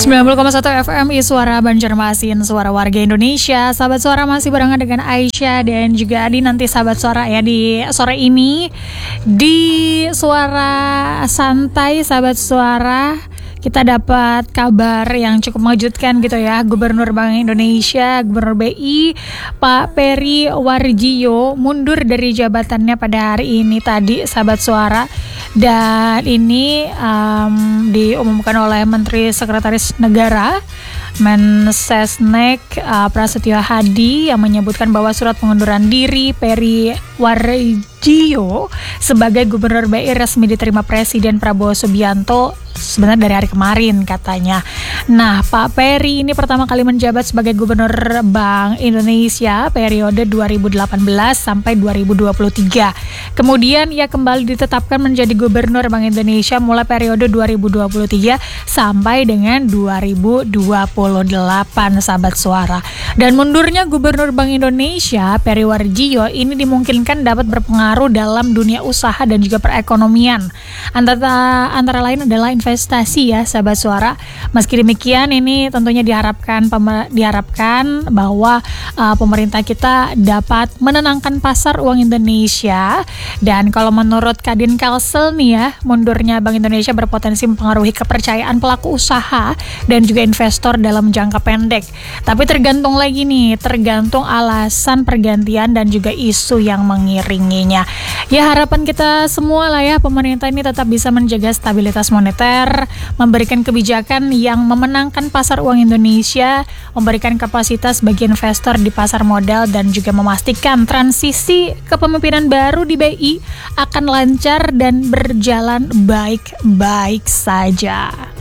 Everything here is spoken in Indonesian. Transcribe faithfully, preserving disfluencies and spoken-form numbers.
sembilan puluh koma satu F M I Suara Banjarmasin, suara warga Indonesia. Sahabat Suara masih barengan dengan Aisyah dan juga Adi. Nanti sahabat Suara ya di sore ini di Suara Santai, sahabat Suara, kita dapat kabar yang cukup mengejutkan gitu ya. Gubernur Bank Indonesia, Gubernur B I, Pak Peri Warjio mundur dari jabatannya pada hari ini tadi, sahabat Suara. Dan ini um, diumumkan oleh Menteri Sekretaris Negara Mensesnek uh, Prasetyo Hadi yang menyebutkan bahwa surat pengunduran diri Peri Warjio sebagai Gubernur B I resmi diterima Presiden Prabowo Subianto sebenarnya dari hari kemarin katanya. Nah, Pak Peri ini pertama kali menjabat sebagai Gubernur Bank Indonesia periode dua ribu delapan belas sampai dua ribu dua puluh tiga. Kemudian ia kembali ditetapkan menjadi Gubernur Bank Indonesia mulai periode dua ribu dua puluh tiga sampai dengan dua ribu dua puluh delapan, sahabat Suara. Dan mundurnya Gubernur Bank Indonesia Peri Warjio ini dimungkinkan dapat berpengaruh dalam dunia usaha dan juga perekonomian. Antara antara lain adalah investasi ya, sahabat Suara. Meski demikian ini tentunya diharapkan pemer, diharapkan bahwa uh, pemerintah kita dapat menenangkan pasar uang Indonesia. Dan kalau menurut Kadin Kalsel nih ya, mundurnya Bank Indonesia berpotensi mempengaruhi kepercayaan pelaku usaha dan juga investor dalam jangka pendek. Tapi tergantung lagi nih, tergantung alasan pergantian dan juga isu yang mengiringinya. Ya, harapan kita semua lah ya, pemerintah ini tetap bisa menjaga stabilitas moneter, memberikan kebijakan yang memenangkan pasar uang Indonesia, memberikan kapasitas bagi investor di pasar modal, dan juga memastikan transisi kepemimpinan baru di B I akan lancar dan berjalan baik-baik saja.